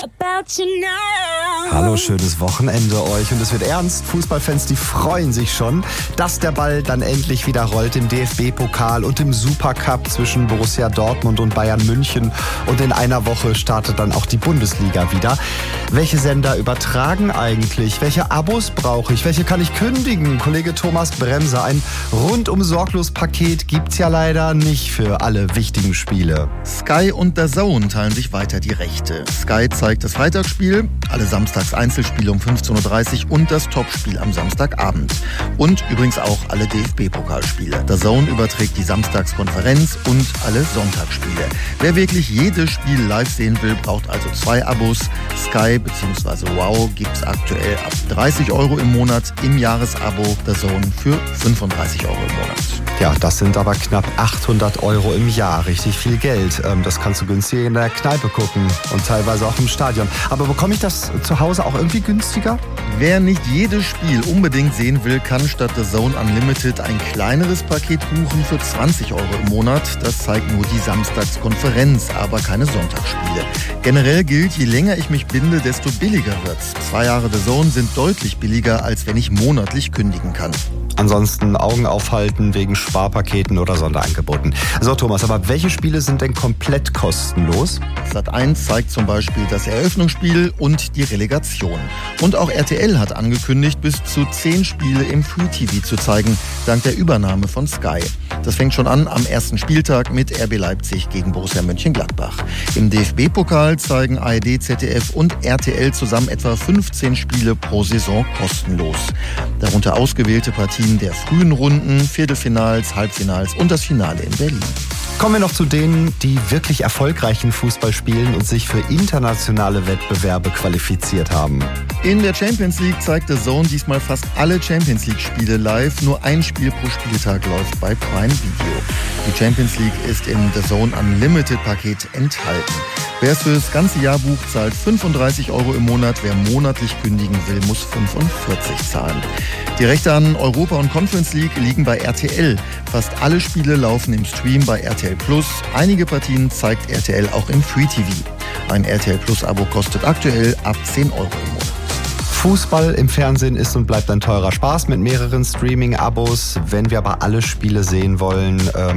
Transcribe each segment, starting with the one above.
Hallo, schönes Wochenende euch und es wird ernst. Fußballfans, die freuen sich schon, dass der Ball dann endlich wieder rollt im DFB-Pokal und im Supercup zwischen Borussia Dortmund und Bayern München. Und in einer Woche startet dann auch die Bundesliga wieder. Welche Sender übertragen eigentlich? Welche Abos brauche ich? Welche kann ich kündigen? Kollege Thomas Bremser, ein rundum sorglos Paket gibt's ja leider nicht für alle wichtigen Spiele. Sky und DAZN teilen sich weiter die Rechte. Sky zeigt das Freitagsspiel, alle samstags Einzelspiele um 15.30 Uhr und das Topspiel am Samstagabend. Und übrigens auch alle DFB-Pokalspiele. DAZN überträgt die Samstagskonferenz und alle Sonntagsspiele. Wer wirklich jedes Spiel live sehen will, braucht also 2 Abos. Sky bzw. Wow gibt's aktuell ab 30 Euro im Monat, im Jahresabo DAZN für 35 Euro im Monat. Ja, das sind aber knapp 800 Euro im Jahr. Richtig viel Geld. Das kannst du günstig in der Kneipe gucken und teilweise auch im Stadion. Aber bekomme ich das zu Hause auch irgendwie günstiger? Wer nicht jedes Spiel unbedingt sehen will, kann statt DAZN Unlimited ein kleineres Paket buchen für 20 Euro im Monat. Das zeigt nur die Samstagskonferenz, aber keine Sonntagsspiele. Generell gilt, je länger ich mich binde, desto billiger wird's. 2 Jahre DAZN sind deutlich billiger, als wenn ich monatlich kündigen kann. Ansonsten Augen aufhalten wegen Sparpaketen oder Sonderangeboten. So Thomas, aber welche Spiele sind denn komplett kostenlos? Sat.1 zeigt zum Beispiel das Eröffnungsspiel und die Relegation. Und auch RTL hat angekündigt, bis zu 10 Spiele im Free TV zu zeigen, dank der Übernahme von Sky. Das fängt schon an am ersten Spieltag mit RB Leipzig gegen Borussia Mönchengladbach. Im DFB-Pokal zeigen ARD, ZDF und RTL zusammen etwa 15 Spiele pro Saison kostenlos. Darunter ausgewählte Partien der frühen Runden, Viertelfinals, Halbfinals und das Finale in Berlin. Kommen wir noch zu denen, die wirklich erfolgreichen Fußball spielen und sich für internationale Wettbewerbe qualifiziert haben. In der Champions League zeigt DAZN diesmal fast alle Champions League-Spiele live. Nur ein Spiel pro Spieltag läuft bei Prime Video. Die Champions League ist im DAZN Unlimited-Paket enthalten. Wer es für das ganze Jahr bucht, zahlt 35 Euro im Monat. Wer monatlich kündigen will, muss 45 zahlen. Die Rechte an Europa und Conference League liegen bei RTL. Fast alle Spiele laufen im Stream bei RTL Plus. Einige Partien zeigt RTL auch im Free TV. Ein RTL Plus-Abo kostet aktuell ab 10 Euro im Monat. Fußball im Fernsehen ist und bleibt ein teurer Spaß mit mehreren Streaming-Abos. Wenn wir aber alle Spiele sehen wollen,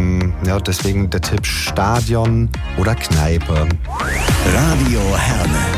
deswegen der Tipp Stadion oder Kneipe. Radio Herne.